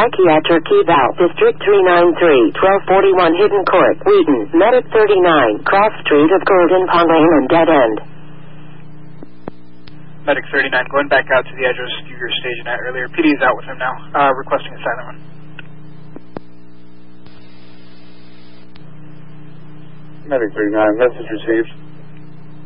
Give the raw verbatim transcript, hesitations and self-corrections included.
Psychiatric Eval, District three ninety-three, twelve forty-one Hidden Court, Wheaton, Medic thirty-nine, Cross Street of Golden Pond Lane and Dead End. Medic thirty-nine, going back out to the address you were staging at earlier. P D is out with him now, uh, requesting a silent run. Medic thirty-nine, message received.